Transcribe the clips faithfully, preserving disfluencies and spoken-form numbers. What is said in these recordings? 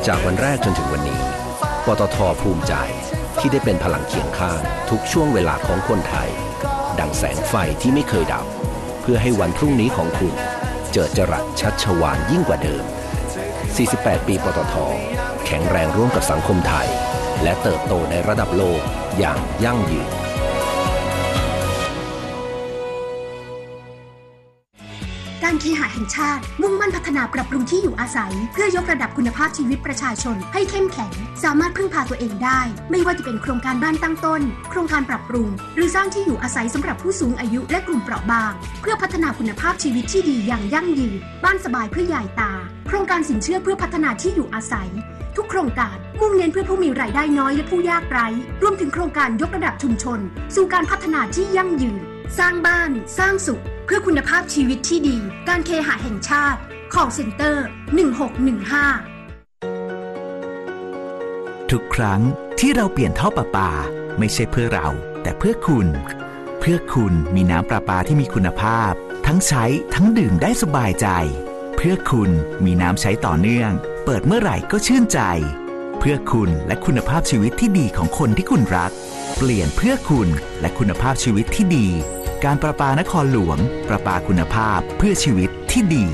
จากวันแรกจนถึงวันนี้ปตท.ภูมิใจที่ได้เป็นพลังเคียงข้างทุกช่วงเวลาของคนไทยดังแสงไฟที่ไม่เคยดับเพื่อให้วันพรุ่งนี้ของคุณเจิดจรัสชัชวาลยิ่งกว่าเดิมสี่สิบแปดปีปตท.แข็งแรงร่วมกับสังคมไทยและเติบโตในระดับโลกอย่างยั่งยืนการเคหะแห่งชาติมุ่งมั่นพัฒนาปรับปรุงที่อยู่อาศัยเพื่อยกระดับคุณภาพชีวิตประชาชนให้เข้มแข็งสามารถพึ่งพาตัวเองได้ไม่ว่าจะเป็นโครงการบ้านตั้งต้นโครงการปรับปรุงหรือสร้างที่อยู่อาศัยสำหรับผู้สูงอายุและกลุ่มเปราะบางเพื่อพัฒนาคุณภาพชีวิตที่ดีอย่างยั่งยืนบ้านสบายเพื่อยายตาโครงการสินเชื่อเพื่อพัฒนาที่อยู่อาศัยทุกโครงการมุ่งเน้นเพื่อผู้มีรายได้น้อยและผู้ยากไร้รวมถึงโครงการยกระดับชุมชนสู่การพัฒนาที่ยั่งยืนสร้างบ้านสร้างสุขเพื่อคุณภาพชีวิตที่ดีการเคหะแห่งชาติ Call Center หนึ่งหกหนึ่งห้าทุกครั้งที่เราเปลี่ยนท่อประปาไม่ใช่เพื่อเราแต่เพื่อคุณเพื่อคุณมีน้ำประปาที่มีคุณภาพทั้งใช้ทั้งดื่มได้สบายใจเพื่อคุณมีน้ำใช้ต่อเนื่องเปิดเมื่อไหร่ก็ชื่นใจเพื่อคุณและคุณภาพชีวิตที่ดีของคนที่คุณรักเปลี่ยนเพื่อคุณและคุณภาพชีวิตที่ดีการประปานครหลวงประปาคุณภาพเพื่อชีวิตที่ดี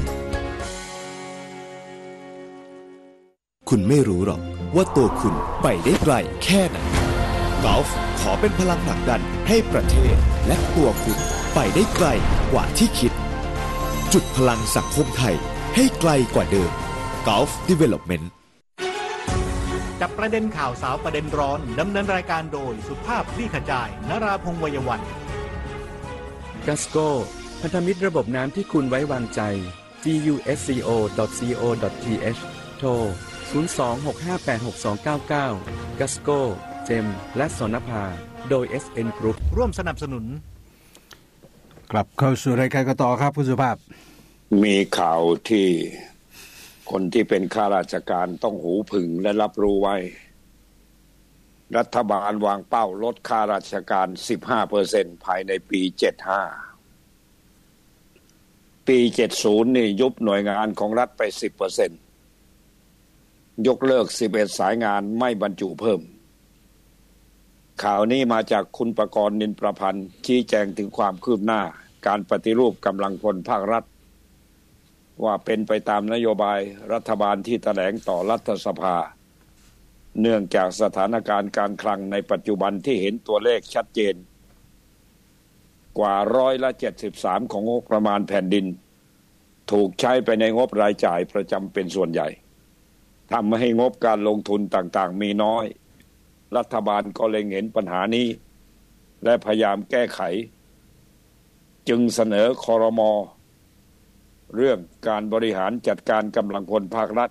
คุณไม่รู้หรอกว่าตัวคุณไปได้ไกลแค่ไหนกอล์ฟขอเป็นพลังผลักดันให้ประเทศและตัวคุณไปได้ไกลกว่าที่คิดจุดพลังสังคมไทยให้ไกลกว่าเดิม Gulf Development จับประเด็นข่าวสาวประเด็นร้อนดำเนินรายการโดยสุภาพคลี่ขจายนราพงษ์วัยวันกัสโกพันธมิตรระบบน้ำที่คุณไว้วางใจ จี ยู เอส ซี โอ ดอท ซี โอ ดอท ที เอช โทร ศูนย์ สอง หก ห้า แปด หก สอง เก้า เก้า กัสโก เจมและสนภาโดย เอส เอ็น Group ร่วมสนับสนุนกลับเข้าสู่รายการกันต่อครับคุณสุภาพมีข่าวที่คนที่เป็นข้าราชการต้องหูผึ่งและรับรู้ไว้รัฐบาลวางเป้าลดค่าราชการ สิบห้าเปอร์เซ็นต์ ภายในปี เจ็ดสิบห้า ปี เจ็ดสิบ นี่ยุบหน่วยงานของรัฐไป สิบเปอร์เซ็นต์ ยกเลิก สิบเอ็ด สายงานไม่บรรจุเพิ่มข่าวนี้มาจากคุณประกรณ์ นินประพันธ์ชี้แจงถึงความคืบหน้าการปฏิรูปกำลังพลภาครัฐว่าเป็นไปตามนโยบายรัฐบาลที่แถลงต่อรัฐสภาเนื่องจากสถานการณ์การคลังในปัจจุบันที่เห็นตัวเลขชัดเจนกว่าร้อยละเจ็ดสิบสามของงบประมาณแผ่นดินถูกใช้ไปในงบรายจ่ายประจำเป็นส่วนใหญ่ทำให้งบการลงทุนต่างๆมีน้อยรัฐบาลก็เล็งเห็นปัญหานี้และพยายามแก้ไขจึงเสนอครม.เรื่องการบริหารจัดการกำลังพลภาครัฐ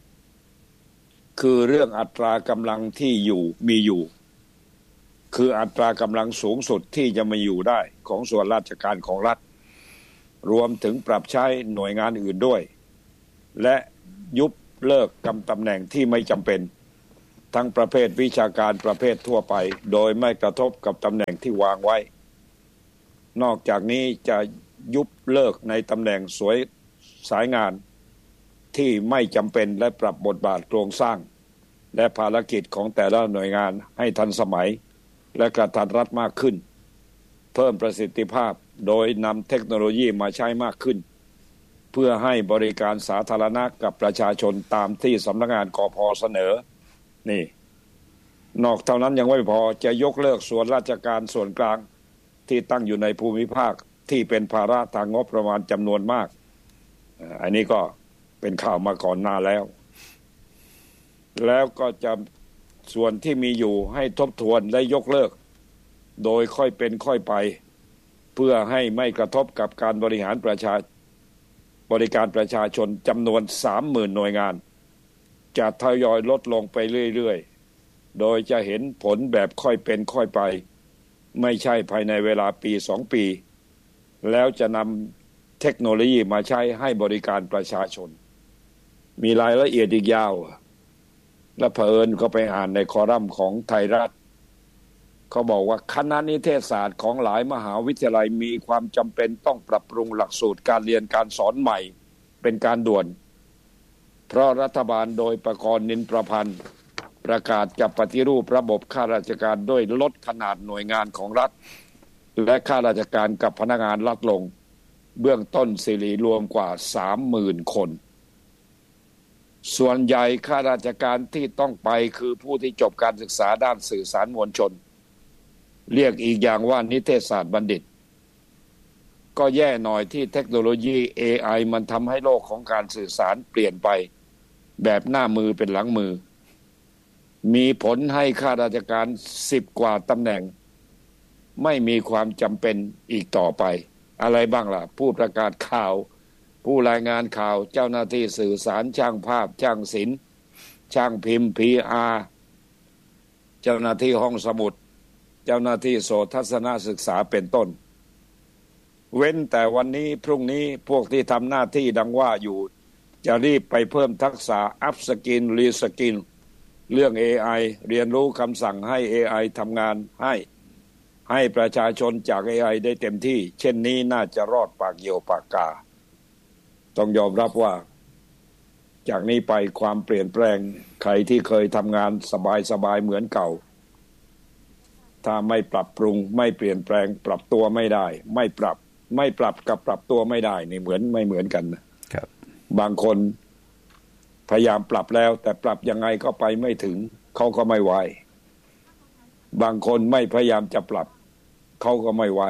คือเรื่องอัตรากำลังที่อยู่มีอยู่คืออัตรากำลังสูงสุดที่จะมาอยู่ได้ของส่วนราชการของรัฐรวมถึงปรับใช้หน่วยงานอื่นด้วยและยุบเลิกกำตำแหน่งที่ไม่จำเป็นทั้งประเภทวิชาการประเภททั่วไปโดยไม่กระทบกับตำแหน่งที่วางไว้นอกจากนี้จะยุบเลิกในตำแหน่งสวยสายงานที่ไม่จำเป็นและปรับบทบาทโครงสร้างและภารกิจของแต่ละหน่วยงานให้ทันสมัยและกระทัดรัดมากขึ้นเพิ่มประสิทธิภาพโดยนำเทคโนโลยีมาใช้มากขึ้นเพื่อให้บริการสาธารณะกับประชาชนตามที่สำนักงานกพ.เสนอนี่นอกเท่านั้นยังไม่พอจะยกเลิกส่วนราชการส่วนกลางที่ตั้งอยู่ในภูมิภาคที่เป็นภาระทางงบประมาณจำนวนมากอันนี้ก็เป็นข่าวมาก่อนหน้าแล้วแล้วก็จะส่วนที่มีอยู่ให้ทบทวนและยกเลิกโดยค่อยเป็นค่อยไปเพื่อให้ไม่กระทบกับการบริหารประชาบริการประชาชนจำนวน สามหมื่น หน่วยงานจะทยอยลดลงไปเรื่อยๆโดยจะเห็นผลแบบค่อยเป็นค่อยไปไม่ใช่ภายในเวลาปีสองปีแล้วจะนำเทคโนโลยีมาใช้ให้บริการประชาชนมีรายละเอียดอีกยาวและเผอิญก็ไปอ่านในคอลัมน์ของไทยรัฐเขาบอกว่าคณะนิเทศศาสตร์ของหลายมหาวิทยาลัยมีความจำเป็นต้องปรับปรุงหลักสูตรการเรียนการสอนใหม่เป็นการด่วนเพราะรัฐบาลโดยประกรณ์นินประพันธ์ประกาศจะปฏิรูประบบข้าราชการด้วยลดขนาดหน่วยงานของรัฐและข้าราชการกับพนักงานรัฐลงเบื้องต้นสิริรวมกว่า สามหมื่น คนส่วนใหญ่ข้าราชการที่ต้องไปคือผู้ที่จบการศึกษาด้านสื่อสารมวลชนเรียกอีกอย่างว่านิเทศศาสตร์บัณฑิตก็แย่หน่อยที่เทคโนโลยี เอ ไอ มันทำให้โลกของการสื่อสารเปลี่ยนไปแบบหน้ามือเป็นหลังมือมีผลให้ข้าราชการสิบกว่าตำแหน่งไม่มีความจำเป็นอีกต่อไปอะไรบ้างล่ะผู้ประกาศข่าวผู้รายงานข่าวเจ้าหน้าที่สื่อสารช่างภาพช่างศิลป์ช่างพิมพ์ พี อาร์ เจ้าหน้าที่ห้องสมุดเจ้าหน้าที่โสตทัศนศึกษาเป็นต้นเว้นแต่วันนี้พรุ่งนี้พวกที่ทำหน้าที่ดังว่าอยู่จะรีบไปเพิ่มทักษะอัพสกิลรีสกิลเรื่อง เอ ไอ เรียนรู้คำสั่งให้ เอ ไอ ทำงานให้ให้ประชาชนจาก เอ ไอ ได้เต็มที่เช่นนี้น่าจะรอดปากเหยี่ยวปากกาต้องยอมรับว่าจากนี้ไปความเปลี่ยนแปลงใครที่เคยทำงานสบายๆเหมือนเก่าถ้าไม่ปรับปรุงไม่เปลี่ยนแปลงปรับตัวไม่ได้ไม่ปรับไม่ปรับกับปรับตัวไม่ได้นี่เหมือนไม่เหมือนกันนะครับบางคนพยายามปรับแล้วแต่ปรับยังไงก็ไปไม่ถึงเขาก็ไม่ไหวบางคนไม่พยายามจะปรับเขาก็ไม่ไหว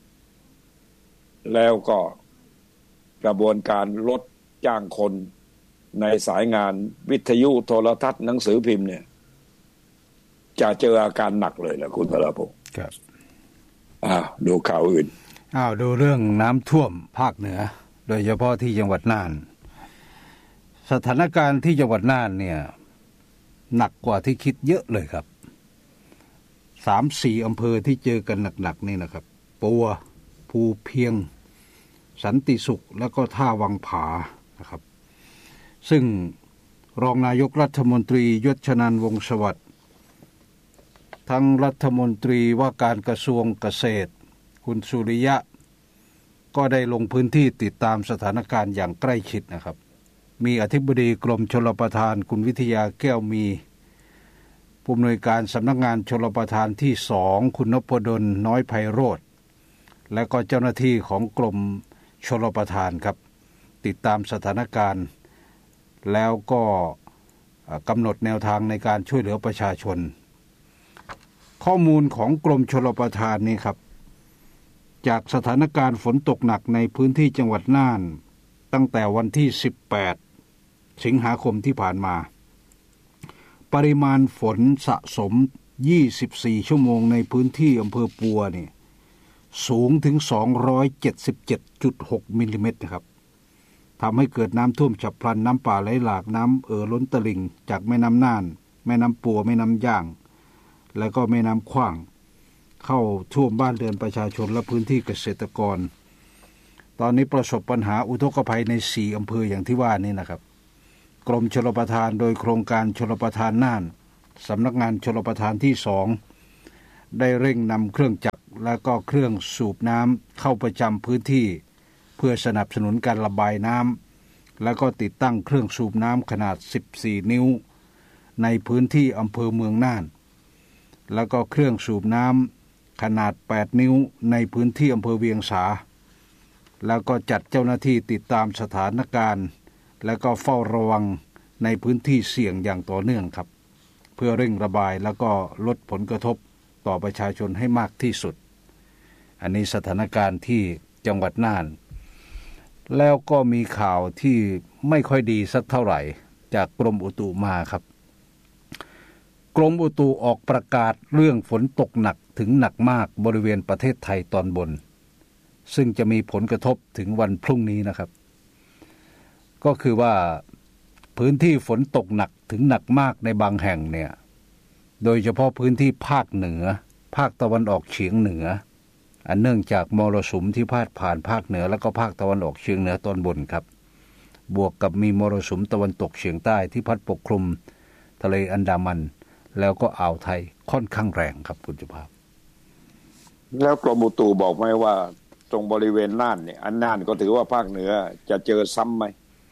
แล้วก็กระบวนการลดจ้างคนในสายงานวิทยุโทรทัศน์หนังสือพิมพ์เนี่ยจะเจออาการหนักเลยล่ะคุณพลพงศ์ครับอ้าวดูข่าวอื่นอ้าวดูเรื่องน้ำท่วมภาคเหนือโดยเฉพาะที่จังหวัดน่านสถานการณ์ที่จังหวัดน่านเนี่ยหนักกว่าที่คิดเยอะเลยครับ สามสี่ อำเภอที่เจอกันหนักๆนี่นะครับปัวภูเพียงสันติสุขแล้วก็ท่าวังผานะครับซึ่งรองนายกรัฐมนตรียศชนันท์วงศ์สวัสดิ์ทั้งรัฐมนตรีว่าการกระทรวงเกษตรคุณสุริยะก็ได้ลงพื้นที่ติดตามสถานการณ์อย่างใกล้ชิดนะครับมีอธิบดีกรมชลประทานคุณวิทยาแก้วมีผู้อำนวยการสำนักงานชลประทานที่สองคุณนพดลน้อยไพโรจน์และก็เจ้าหน้าที่ของกรมชลประทานครับติดตามสถานการณ์แล้วก็กำหนดแนวทางในการช่วยเหลือประชาชนข้อมูลของกรมชลประทานนี่ครับจากสถานการณ์ฝนตกหนักในพื้นที่จังหวัดน่านตั้งแต่วันที่สิบแปดสิงหาคมที่ผ่านมาปริมาณฝนสะสมยี่สิบสี่ชั่วโมงในพื้นที่อำเภอปัวนี่สูงถึง สองร้อยเจ็ดสิบเจ็ดจุดหก มิลลิเมตรนะครับทำให้เกิดน้ำท่วมฉับพลันน้ำป่าไหลหลากน้ำเอ่อล้นตลิ่งจากแม่น้ำน่านแม่น้ำปัวแม่น้ำย่างแล้วก็แม่น้ำขว้างเข้าท่วมบ้านเรือนประชาชนและพื้นที่เกษตรกรตอนนี้ประสบปัญหาอุทกภัยในสี่อำเภออย่างที่ว่านี่นะครับกรมชลประทานโดยโครงการชลประทานน่านสำนักงานชลประทานที่สองได้เร่งนำเครื่องจักรและก็เครื่องสูบน้ำเข้าประจำพื้นที่เพื่อสนับสนุนการระบายน้ำและก็ติดตั้งเครื่องสูบน้ำขนาดสิบสี่นิ้วในพื้นที่อำเภอเมืองน่านแล้วก็เครื่องสูบน้ำขนาดแปดนิ้วในพื้นที่อำเภอเวียงสาแล้วก็จัดเจ้าหน้าที่ติดตามสถานการณ์และก็เฝ้าระวังในพื้นที่เสี่ยงอย่างต่อเนื่องครับเพื่อเร่งระบายแล้วก็ลดผลกระทบต่อประชาชนให้มากที่สุดอันนี้สถานการณ์ที่จังหวัดน่านแล้วก็มีข่าวที่ไม่ค่อยดีสักเท่าไหร่จากกรมอุตุมาครับกรมอุตุออกประกาศเรื่องฝนตกหนักถึงหนักมากบริเวณประเทศไทยตอนบนซึ่งจะมีผลกระทบถึงวันพรุ่งนี้นะครับก็คือว่าพื้นที่ฝนตกหนักถึงหนักมากในบางแห่งเนี่ยโดยเฉพาะพื้นที่ภาคเหนือภาคตะวันออกเฉียงเหนืออันเนื่องจากมรสุมที่พาดผ่านภาคเหนือแล้วก็ภาคตะวันออกเฉียงเหนือตอนบนครับบวกกับมีมรสุมตะวันตกเฉียงใต้ที่พัดปกคลุมทะเลอันดามันแล้วก็อ่าวไทยค่อนข้างแรงครับคุณสุภาพแล้วกรมอุตุบอกไหมว่าตรงบริเวณน่านเนี่ยอันน่านก็ถือว่าภาคเหนือจะเจอซ้ำไหม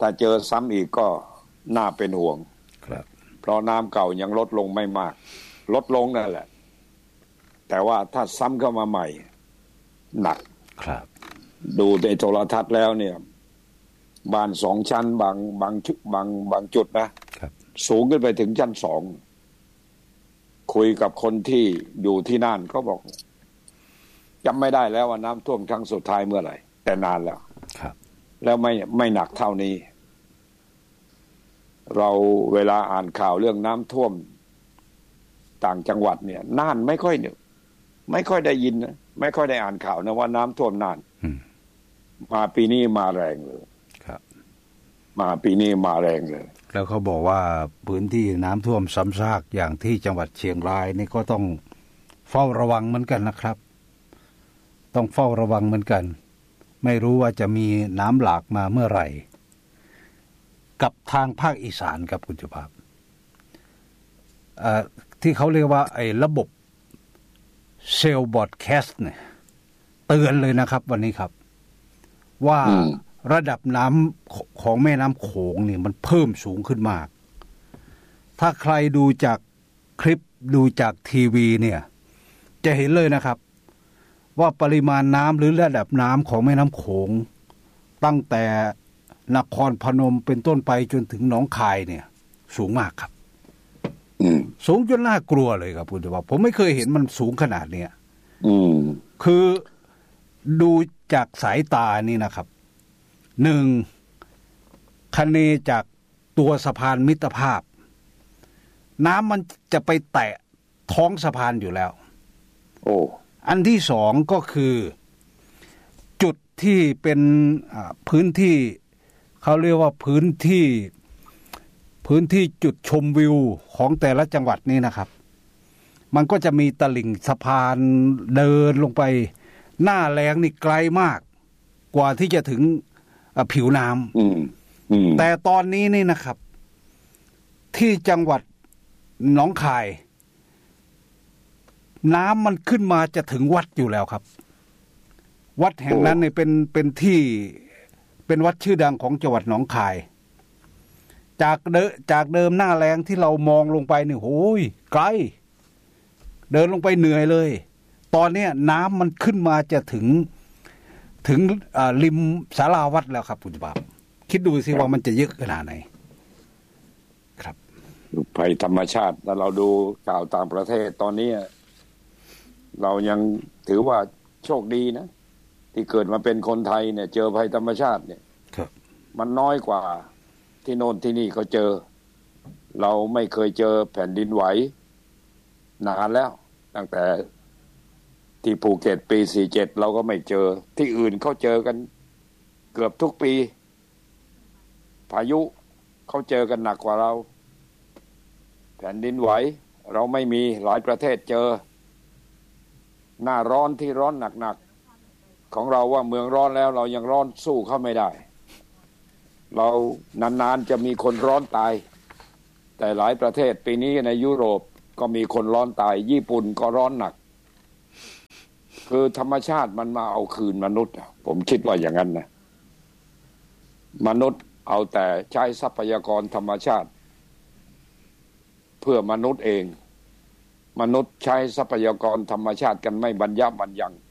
ถ้าเจอซ้ำอีกก็น่าเป็นห่วงครับเพราะน้ำเก่ายังลดลงไม่มากลดลงนั่นแหละแต่ว่าถ้าซ้ำเข้ามาใหม่หนักครับดูในโทรทัศน์แล้วเนี่ยบ้านสองชั้นบางบางจุดบางบางจุดนะครับสูงขึ้นไปถึงชั้นสองคุยกับคนที่อยู่ที่นั่นก็บอกจำไม่ได้แล้วว่าน้ำท่วมครั้งสุดท้ายเมื่อไหร่แต่นานแล้วครับแล้วไม่ไม่หนักเท่านี้เราเวลาอ่านข่าวเรื่องน้ำท่วมต่างจังหวัดเนี่ยน่านไม่ค่อยเนี่ยไม่ค่อยได้ยินนะไม่ค่อยได้อ่านข่าวนะว่าน้ำท่วมน่านมาปีนี้มาแรงเลยครับมาปีนี้มาแรงเลยแล้วเขาบอกว่าพื้นที่น้ำท่วมซ้ำซากอย่างที่จังหวัดเชียงรายนี่ก็ต้องเฝ้าระวังเหมือนกันนะครับต้องเฝ้าระวังเหมือนกันไม่รู้ว่าจะมีน้ำหลากมาเมื่อไหร่กับทางภาคอีสานครับคุณจุภาพที่เขาเรียกว่าไอ้ระบบเซลล์บอดแคสต์เนี่ยเตือนเลยนะครับวันนี้ครับว่าระดับน้ำของแม่น้ำโขงนี่มันเพิ่มสูงขึ้นมากถ้าใครดูจากคลิปดูจากทีวีเนี่ยจะเห็นเลยนะครับว่าปริมาณน้ำหรือระดับน้ำของแม่น้ำโขงตั้งแต่นครพนมเป็นต้นไปจนถึงหนองคายเนี่ยสูงมากครับสูงจนน่ากลัวเลยครับคุณผู้ชมผมไม่เคยเห็นมันสูงขนาดเนี้ยคือดูจากสายตานี่นะครับหนึ่งคะเนจากตัวสะพานมิตรภาพน้ำมันจะไปแตะท้องสะพานอยู่แล้วโอ้อันที่สองก็คือจุดที่เป็นพื้นที่เขาเรียกว่าพื้นที่พื้นที่จุดชมวิวของแต่ละจังหวัดนี่นะครับมันก็จะมีตลิ่งสะพานเดินลงไปหน้าแล้งนี่ไกลมากกว่าที่จะถึงผิวน้ำแต่ตอนนี้นี่นะครับที่จังหวัดหนองคายน้ำมันขึ้นมาจะถึงวัดอยู่แล้วครับวัดแห่งนั้นเนี่ยเป็นเป็นที่เป็นวัดชื่อดังของจังหวัดหนองคายจากเดิมจากเดิมหน้าแล้งที่เรามองลงไปนี่โอ้ยไกลเดินลงไปเหนื่อยเลยตอนนี้น้ำมันขึ้นมาจะถึงถึงริมศาลาวัดแล้วครับคุณผู้ชมคิดดูสิว่ามันจะเยอะขนาดไหนครับภัยธรรมชาติถ้าเราดูข่าวต่างประเทศตอนนี้เรายังถือว่าโชคดีนะที่เกิดมาเป็นคนไทยเนี่ยเจอภัยธรรมชาติเนี่ยมันน้อยกว่าที่โน่นที่นี่เขาเจอเราไม่เคยเจอแผ่นดินไหวนานแล้วตั้งแต่ที่ภูเก็ตปีสี่สิบเจ็ดเราก็ไม่เจอที่อื่นเขาเจอกันเกือบทุกปีพายุเขาเจอกันหนักกว่าเราแผ่นดินไหวเราไม่มีหลายประเทศเจอหน้าร้อนที่ร้อนหนักๆของเราว่าเมืองร้อนแล้วเรายังร้อนสู้เขาไม่ได้เรานานๆจะมีคนร้อนตายแต่หลายประเทศปีนี้ในยุโรปก็มีคนร้อนตายญี่ปุ่นก็ร้อนหนักคือธรรมชาติมันมาเอาคืนมนุษย์ผมคิดว่าอย่างนั้นนะมนุษย์เอาแต่ใช้ทรัพยากรธรรมชาติเพื่อมนุษย์เองมนุษย์ใช้ทรัพยากรธรรมชาติกันไม่บรรยับบรรยัง